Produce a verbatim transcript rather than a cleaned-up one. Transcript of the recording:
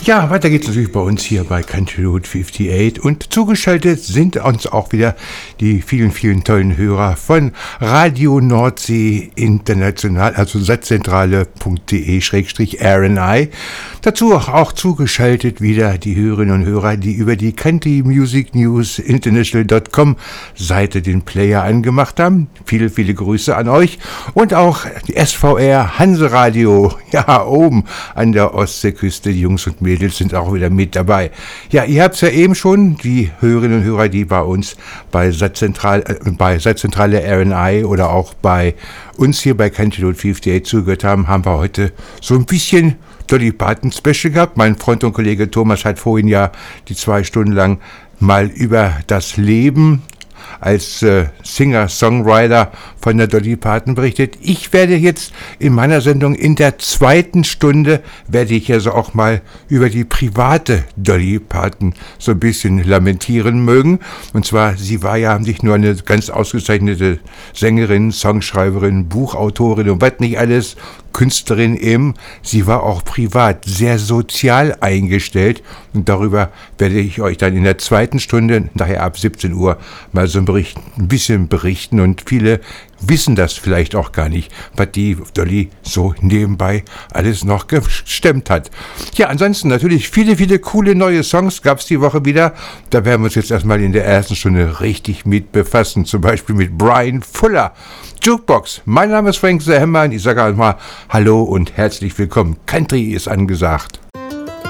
Ja, weiter geht's natürlich bei uns hier bei Country Route achtundfünfzig und zugeschaltet sind uns auch wieder die vielen, vielen tollen Hörer von Radio Nordsee International, also satzzentrale punkt de schrägstrich R N I. Dazu auch, auch zugeschaltet wieder die Hörerinnen und Hörer, die über die Country Music News International Punkt com Seite den Player angemacht haben. Viele, viele Grüße an euch und auch die S V R Hanseradio, ja, oben an der Ostseeküste, die Jungs und Mädels sind auch wieder mit dabei. Ja, ihr habt es ja eben schon, die Hörerinnen und Hörer, die bei uns bei Satzzentral, äh, bei Satzzentrale R N I oder auch bei uns hier bei Country Route achtundfünfzig zugehört haben, haben wir heute so ein bisschen Dolly Parton Special gehabt. Mein Freund und Kollege Thomas hat vorhin ja die zwei Stunden lang mal über das Leben als äh, Singer-Songwriter von der Dolly Parton berichtet. Ich werde jetzt in meiner Sendung in der zweiten Stunde, werde ich also auch mal über die private Dolly Parton so ein bisschen lamentieren mögen. Und zwar, sie war ja nicht nur eine ganz ausgezeichnete Sängerin, Songschreiberin, Buchautorin und was nicht alles, Künstlerin eben, sie war auch privat sehr sozial eingestellt und darüber werde ich euch dann in der zweiten Stunde, nachher ab siebzehn Uhr, mal so ein, Bericht, ein bisschen berichten und viele wissen das vielleicht auch gar nicht, was die Dolly so nebenbei alles noch gestemmt hat. Ja, ansonsten natürlich viele, viele coole neue Songs gab es die Woche wieder. Da werden wir uns jetzt erstmal in der ersten Stunde richtig mit befassen, zum Beispiel mit Brian Fuller. Jukebox, mein Name ist Frank the Hammer und ich sage einmal Hallo und herzlich willkommen. Country ist angesagt.